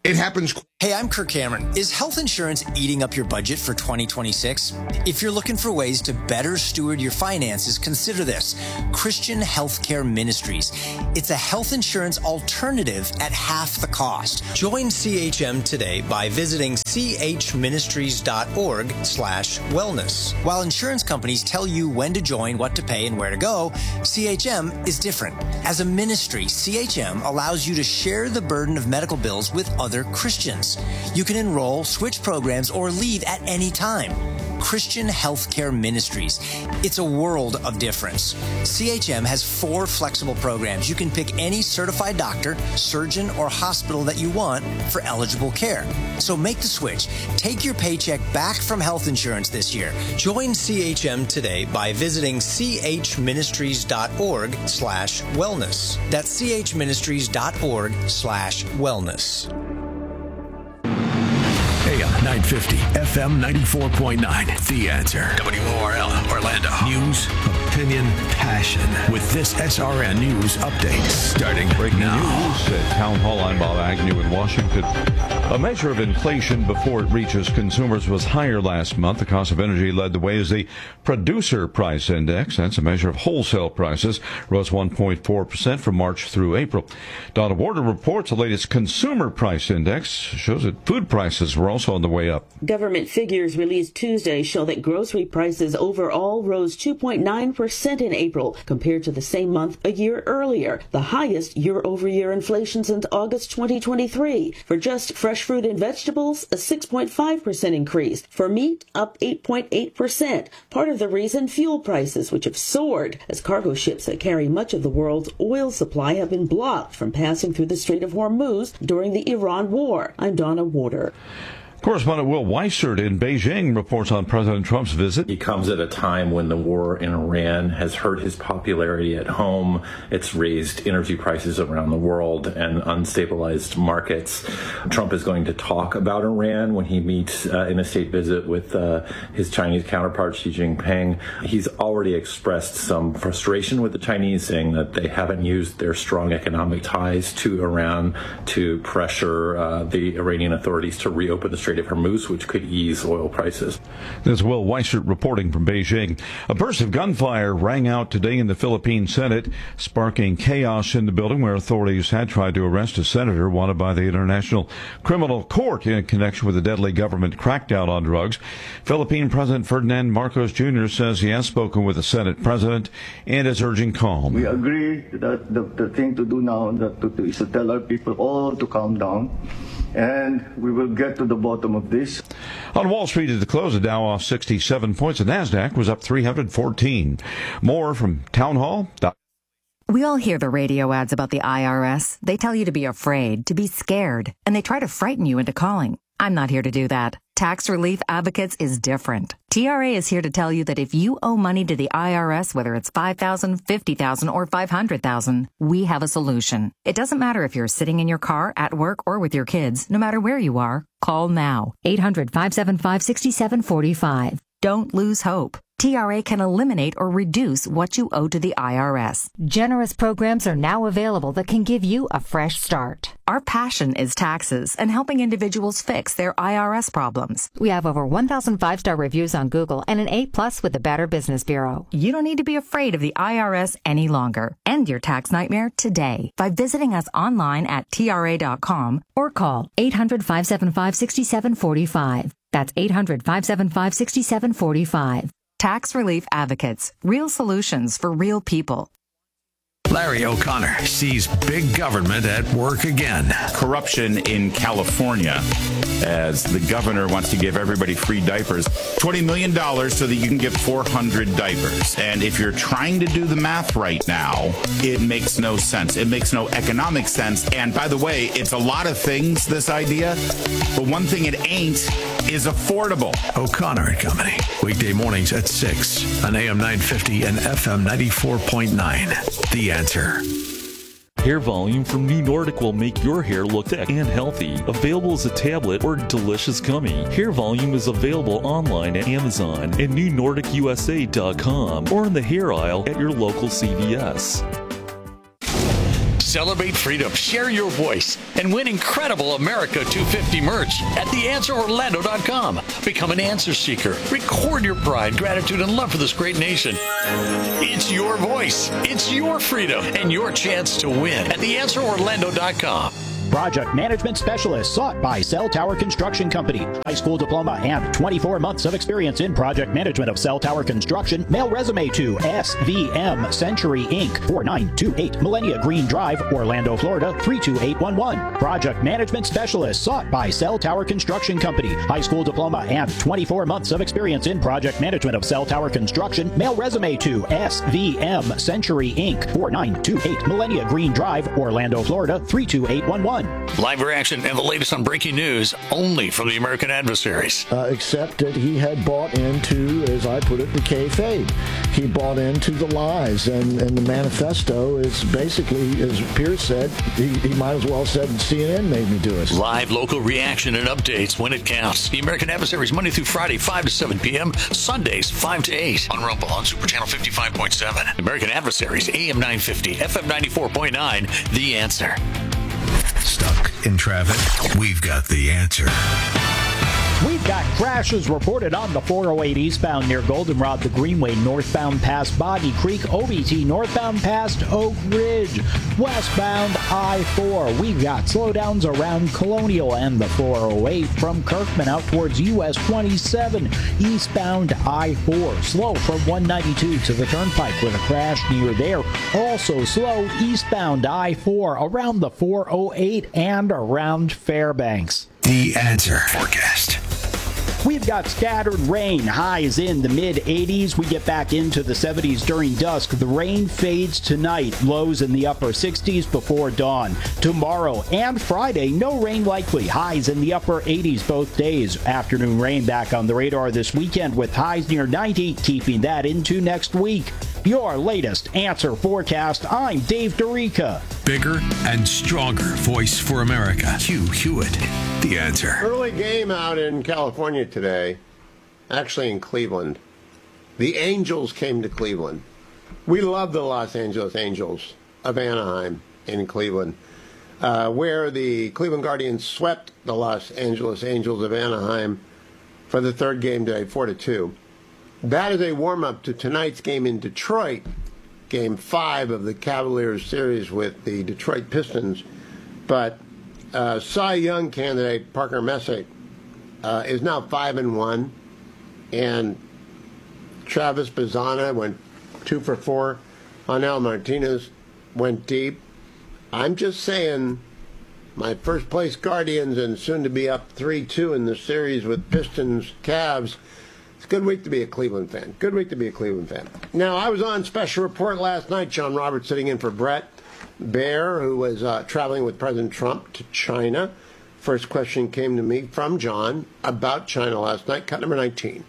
It happens. Hey, I'm Kirk Cameron. Is health insurance eating up your budget for 2026? If you're looking for ways to better steward your finances, consider this: Christian Healthcare Ministries. It's a health insurance alternative at half the cost. Join CHM today by visiting chministries.org/wellness. While insurance companies tell you when to join, what to pay, and where to go, CHM is different. As a ministry, CHM allows you to share the burden of medical bills with other Christians. You can enroll, switch programs, or leave at any time. Christian Healthcare Ministries. It's a world of difference. CHM has 4 flexible programs. You can pick any certified doctor, surgeon, or hospital that you want for eligible care. So make the switch. Take your paycheck back from health insurance this year. Join CHM today by visiting chministries.org/wellness. That's chministries.org/wellness. AM 950, FM 94.9. The Answer. WORL, Orlando. News, opinion, passion. With this SRN News update. Starting Breaking now. news at Town Hall. I'm Bob Agnew in Washington. A measure of inflation before it reaches consumers was higher last month. The cost of energy led the way as the Producer Price Index, that's a measure of wholesale prices, rose 1.4% from March through April. Donna Warder reports the latest Consumer Price Index shows that food prices were also on the way up. Government figures released Tuesday show that grocery prices overall rose 2.9% in April compared to the same month a year earlier, the highest year-over-year inflation since August 2023. For just fresh fruit and vegetables, a 6.5% increase. For meat, up 8.8%. Part of the reason, fuel prices, which have soared as cargo ships that carry much of the world's oil supply have been blocked from passing through the Strait of Hormuz during the Iran war. I'm Donna Warder. Correspondent Will Weissert in Beijing reports on President Trump's visit. He comes at a time when the war in Iran has hurt his popularity at home. It's raised energy prices around the world and unstabilized markets. Trump is going to talk about Iran when he meets in a state visit with his Chinese counterpart, Xi Jinping. He's already expressed some frustration with the Chinese, saying that they haven't used their strong economic ties to Iran to pressure the Iranian authorities to reopen the Strait of Hormuz, which could ease oil prices. This is Will Weissert reporting from Beijing. A burst of gunfire rang out today in the Philippine Senate, sparking chaos in the building where authorities had tried to arrest a senator wanted by the International Criminal Court in connection with the deadly government crackdown on drugs. Philippine President Ferdinand Marcos Jr. says he has spoken with the Senate president and is urging calm. We agree that the thing to do now is to tell our people all to calm down, and we will get to the bottom of this. On Wall Street at the close, the Dow off 67 points. The NASDAQ was up 314. More from Town Hall. We all hear the radio ads about the IRS. They tell you to be afraid, to be scared, and they try to frighten you into calling. I'm not here to do that. Tax Relief Advocates is different. TRA is here to tell you that if you owe money to the IRS, whether it's $5,000, $50,000, or $500,000, we have a solution. It doesn't matter if you're sitting in your car, at work, or with your kids. No matter where you are, call now. 800-575-6745. Don't lose hope. TRA can eliminate or reduce what you owe to the IRS. Generous programs are now available that can give you a fresh start. Our passion is taxes and helping individuals fix their IRS problems. We have over 1,000 5-star reviews on Google and an A+ with the Better Business Bureau. You don't need to be afraid of the IRS any longer. End your tax nightmare today by visiting us online at TRA.com or call 800-575-6745. That's 800-575-6745. Tax Relief Advocates. Real solutions for real people. Larry O'Connor sees big government at work again. Corruption in California, as the governor wants to give everybody free diapers. $20 million so that you can get 400 diapers. And if you're trying to do the math right now, it makes no sense. It makes no economic sense. And by the way, it's a lot of things, this idea, but one thing it ain't is affordable. O'Connor and Company. Weekday mornings at 6 on AM 950 and FM 94.9. The Answer. Hair volume from New Nordic will make your hair look thick and healthy. Available as a tablet or delicious gummy. Hair volume is available online at Amazon and NewNordicUSA.com or in the hair aisle at your local CVS. Celebrate freedom, share your voice, and win incredible America 250 merch at theanswerorlando.com. Become an answer seeker. Record your pride, gratitude, and love for this great nation. It's your voice, it's your freedom, and your chance to win at theanswerorlando.com. Project Management Specialist sought by Cell Tower Construction Company. High school diploma and 24 months of experience in project management of cell tower construction. Mail resume to SVM Century Inc. 4928 Millennia Green Drive, Orlando, Florida 32811. Project Management Specialist sought by Cell Tower Construction Company. High school diploma and 24 months of experience in project management of cell tower construction. Mail resume to SVM Century Inc. 4928 Millennia Green Drive, Orlando, Florida 32811. Live reaction and the latest on breaking news only from the American Adversaries. Except that he had bought into, as I put it, the kayfabe. He bought into the lies, and the manifesto is basically, as Pierce said, he might as well said CNN made me do it. Live local reaction and updates when it counts. The American Adversaries Monday through Friday, 5 to 7 p.m. Sundays, 5 to 8 on Rumble on Super Channel 55.7. American Adversaries, AM 950, FM 94.9, The Answer. Stuck in traffic? We've got the answer. We've got crashes reported on the 408 eastbound near Goldenrod, the Greenway northbound past Boggy Creek, OBT northbound past Oak Ridge, westbound I-4. We've got slowdowns around Colonial and the 408 from Kirkman out towards US 27, eastbound I-4. Slow from 192 to the Turnpike with a crash near there. Also slow eastbound I-4 around the 408 and around Fairbanks. The Answer forecast. We've got scattered rain, highs in the mid-80s. We get back into the 70s during dusk. The rain fades tonight, lows in the upper 60s before dawn. Tomorrow and Friday, no rain likely, highs in the upper 80s both days. Afternoon rain back on the radar this weekend with highs near 90, keeping that into next week. Your latest Answer forecast. I'm Dave Dorica. Bigger and stronger voice for America. Hugh Hewitt. The Answer. Early game out in California today, actually in Cleveland. The Angels came to Cleveland. We love the Los Angeles Angels of Anaheim in Cleveland, where the Cleveland Guardians swept the Los Angeles Angels of Anaheim for the third game today, 4-2. That is a warm-up to tonight's game in Detroit, Game 5 of the Cavaliers series with the Detroit Pistons. But Cy Young candidate Parker Messick is now 5-1, and Travis Bazzana went 2 for 4. Anel Martinez went deep. I'm just saying, my first-place Guardians and soon to be up 3-2 in the series with Pistons Cavs. It's a good week to be a Cleveland fan. Good week to be a Cleveland fan. Now, I was on Special Report last night. John Roberts sitting in for Brett Baer, who was traveling with President Trump to China. First question came to me from John about China last night. Cut number 19.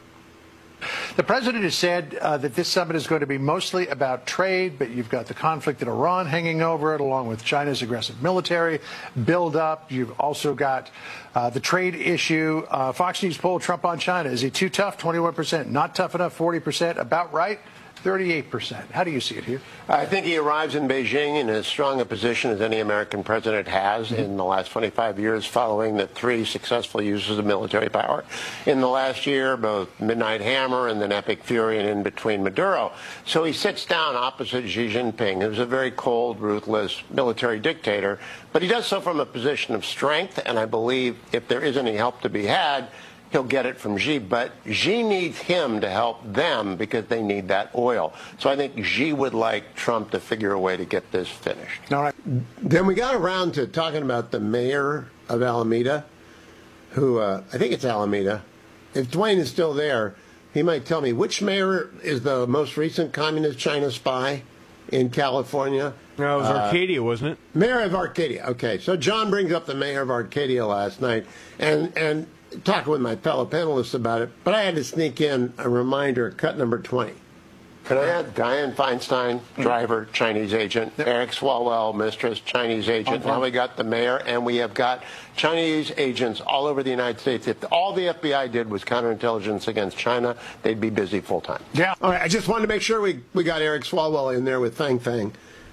The president has said that this summit is going to be mostly about trade, but you've got the conflict in Iran hanging over it, along with China's aggressive military buildup. You've also got the trade issue. Fox News poll, Trump on China. Is he too tough? 21%. Not tough enough? 40%. About right? 38%. How do you see it here? I think he arrives in Beijing in as strong a position as any American president has in the last 25 years, following the 3 successful uses of military power in the last year, both Midnight Hammer and then Epic Fury, and in between Maduro. So he sits down opposite Xi Jinping, who's a very cold, ruthless military dictator, but he does so from a position of strength, and I believe if there is any help to be had, he'll get it from Xi, but Xi needs him to help them because they need that oil. So I think Xi would like Trump to figure a way to get this finished. All right. Then we got around to talking about the mayor of Alameda, who I think it's Alameda. If Dwayne is still there, he might tell me which mayor is the most recent communist China spy in California. No, it was Arcadia, wasn't it? Mayor of Arcadia. Okay, so John brings up the mayor of Arcadia last night, and talking with my fellow panelists about it, but I had to sneak in a reminder, cut number 20. Can I add Dianne Feinstein, driver, Chinese agent, Eric Swalwell, mistress, Chinese agent. Now we got the mayor, and we have got Chinese agents all over the United States. If all the FBI did was counterintelligence against China, they'd be busy full time. Yeah. All right, I just wanted to make sure we got Eric Swalwell in there with Fang Fang.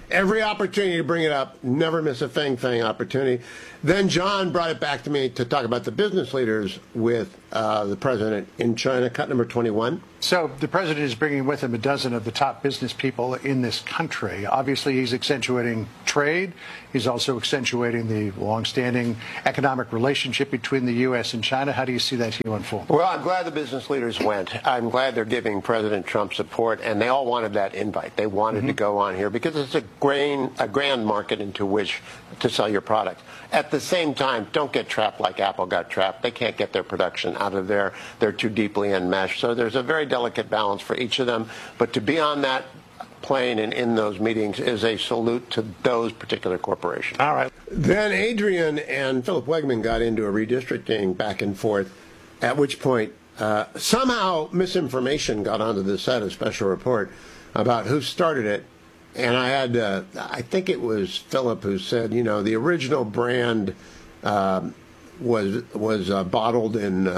Every opportunity to bring it up, never miss a fang opportunity. Then John brought it back to me to talk about the business leaders with the president in China, cut number 21. So the president is bringing with him a dozen of the top business people in this country. Obviously, he's accentuating trade. He's also accentuating the longstanding economic relationship between the U.S. and China. How do you see that unfold? Well, I'm glad the business leaders went. I'm glad they're giving President Trump support, and they all wanted that invite. They wanted to go on here because it's a grand market into which to sell your product. At the same time, don't get trapped like Apple got trapped. They can't get their production out of there. They're too deeply enmeshed. So there's a very delicate balance for each of them. But to be on that plane and in those meetings is a salute to those particular corporations. All right. Then Adrian and Philip Wegman got into a redistricting back and forth, at which point somehow misinformation got onto the set of Special Report about who started it. And I had, I think it was Philip who said, you know, the original brand was bottled in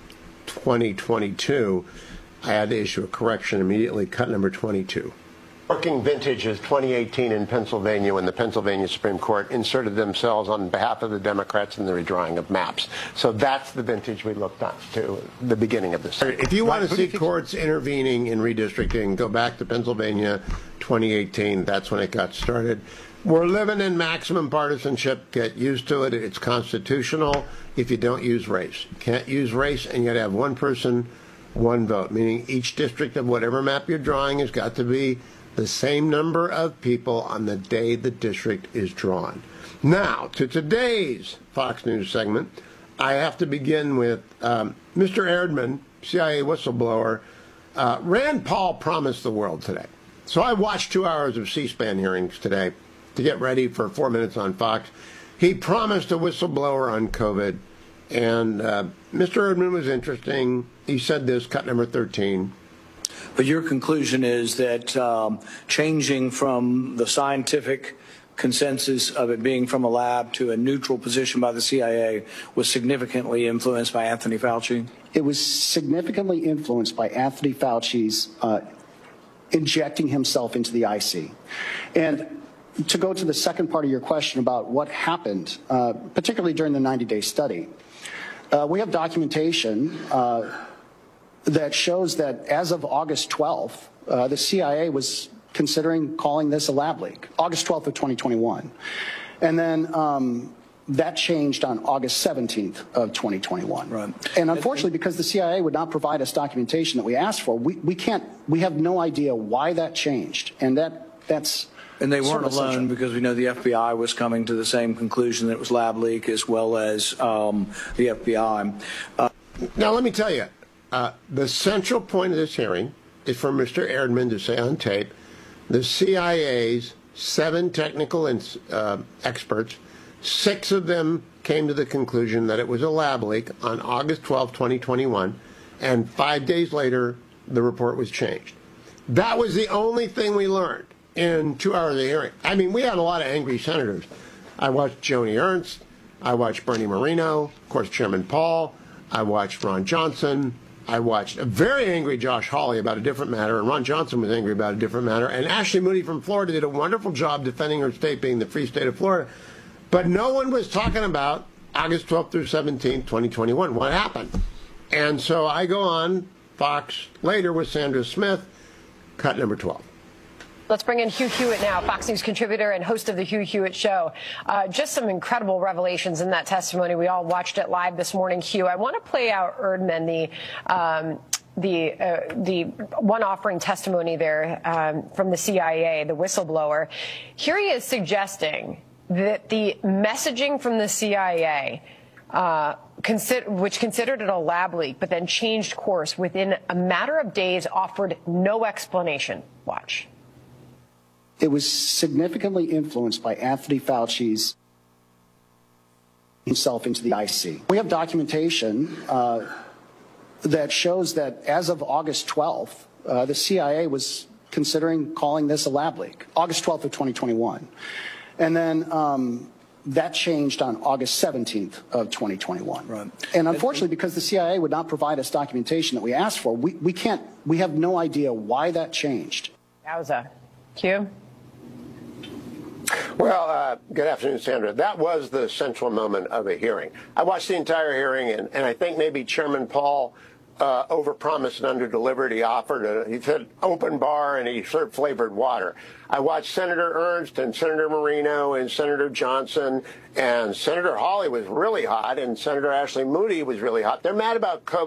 2022. I had to issue a correction immediately, cut number 22. Working vintage is 2018 in Pennsylvania when the Pennsylvania Supreme Court inserted themselves on behalf of the Democrats in the redrawing of maps. So that's the vintage we looked at to the beginning of this. If you want to see courts intervening in redistricting, go back to Pennsylvania 2018. That's when it got started. We're living in maximum partisanship. Get used to it. It's constitutional if you don't use race. You can't use race, and you got to have one person, one vote, meaning each district of whatever map you're drawing has got to be the same number of people on the day the district is drawn. Now, to today's Fox News segment, I have to begin with Mr. Erdman, CIA whistleblower. Rand Paul promised the world today. So I watched 2 hours of C-SPAN hearings today to get ready for 4 Minutes on Fox. He promised a whistleblower on COVID, and Mr. Erdman was interesting. He said this, cut number 13. But your conclusion is that changing from the scientific consensus of it being from a lab to a neutral position by the CIA was significantly influenced by Anthony Fauci? It was significantly influenced by Anthony Fauci's injecting himself into the IC. And to go to the second part of your question about what happened, particularly during the 90-day study, we have documentation that shows that as of August 12th, the CIA was considering calling this a lab leak, August 12th of 2021. And then that changed on August 17th of 2021. Right. And unfortunately, because the CIA would not provide us documentation that we asked for, we have no idea why that changed. And that's... And they weren't alone, because we know the FBI was coming to the same conclusion that it was lab leak, as well as the FBI. Now, let me tell you, the central point of this hearing is for Mr. Erdman to say on tape, the CIA's 7 technical experts, 6 of them came to the conclusion that it was a lab leak on August 12, 2021, and 5 days later, the report was changed. That was the only thing we learned in 2 hours of hearing. I mean, we had a lot of angry senators. I watched Joni Ernst. I watched Bernie Moreno, of course, Chairman Paul. I watched Ron Johnson. I watched a very angry Josh Hawley about a different matter, and Ron Johnson was angry about a different matter. And Ashley Moody from Florida did a wonderful job defending her state being the free state of Florida. But no one was talking about August 12th through 17th, 2021. What happened? And so I go on Fox later with Sandra Smith, cut number 12. Let's bring in Hugh Hewitt now, Fox News contributor and host of the Hugh Hewitt Show. Just some incredible revelations in that testimony. We all watched it live this morning, Hugh. I want to play out Erdman, the one offering testimony there from the CIA, the whistleblower. Here he is suggesting that the messaging from the CIA, which considered it a lab leak, but then changed course within a matter of days, offered no explanation. Watch. It was significantly influenced by Anthony Fauci's himself into the IC. We have documentation that shows that as of August 12th, the CIA was considering calling this a lab leak, August 12th of 2021. And then that changed on August 17th of 2021. Right. And unfortunately, because the CIA would not provide us documentation that we asked for, we have no idea why that changed. Yowza. Q? Well, good afternoon, Sandra. That was the central moment of a hearing. I watched the entire hearing, and I think maybe Chairman Paul overpromised and underdelivered. He said open bar, and he served flavored water. I watched Senator Ernst and Senator Marino and Senator Johnson, and Senator Hawley was really hot, and Senator Ashley Moody was really hot. They're mad about COVID.